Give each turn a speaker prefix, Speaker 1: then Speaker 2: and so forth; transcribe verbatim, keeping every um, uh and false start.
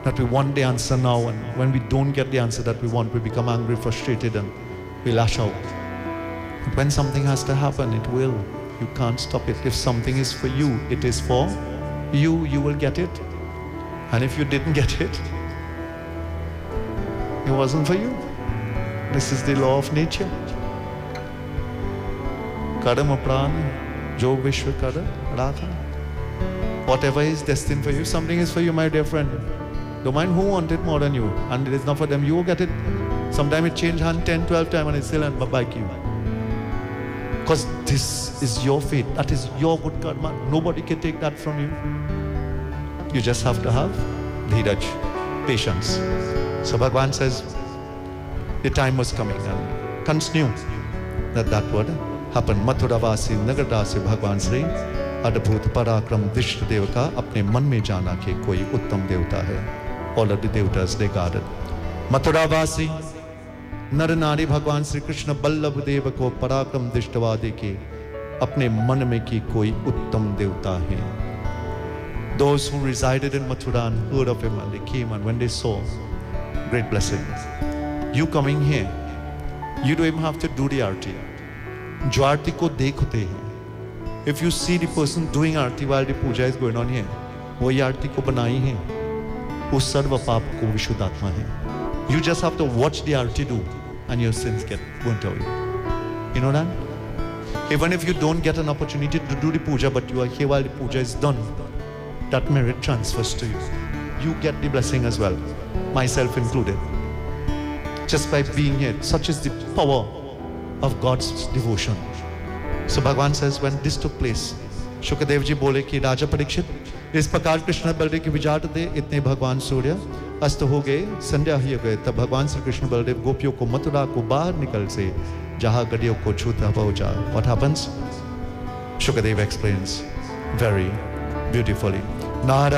Speaker 1: that we want the answer now, and when we don't get the answer that we want, we become angry, frustrated, and we lash out. But when something has to happen, it will. You can't stop it. If something is for you, it is for you. You will get it. And if you didn't get it, it wasn't for you. This is the law of nature. Karma prana, jo vishwa kara radha. Whatever is destined for you, something is for you, my dear friend. Don't mind who wants it more than you, and it is not for them. You will get it. Sometimes it change hand ten, twelve times and it still end up like you. Because this is your fate. That is your good karma. Nobody can take that from you. You just have to have dheeraj, patience. So Bhagavan says, the time was coming, and continue that that would happen. Mathuravasi Nagadasi Bhagavan Sri Adbhut Parakram Dishta Devaka apne man mein jana ke koi uttam devta hai. All of the devatas they guarded. Mathuravasi नर नारी भगवान श्री कृष्ण बल्लभ देव को पराक्रम दृष्टवा देके अपने मन में की कोई उत्तम देवता है. Those who resided in Mathura and heard of him, and they came, and when they saw, great blessing. You coming here, you don't even have to do the arti. जो आरती को देखते हैं, if you see the person doing arti while the puja is going on here, वो ये आरती को बनाई है, वो सर्व पाप को विशुद्ध आत्मा है. You just have to watch the arti do, and your sins get burnt away. You know that? Even if you don't get an opportunity to do the puja, but you are here while the puja is done, that merit transfers to you. You get the blessing as well, myself included. Just by being here, such is the power of God's devotion. So Bhagavan says, when this took place, Shukadev ji bole ki Raja Parikshit, इस प्रकार कृष्ण बलदेव की विजात दे इतने भगवान सूर्य अस्त हो गए, संध्या ही गए. तब भगवान श्री कृष्ण बलदेव गोपियों को मथुरा को बाहर निकल से जहां गडियों को छूता पहुंचा. What happens? Shukadev explains very beautifully. Nara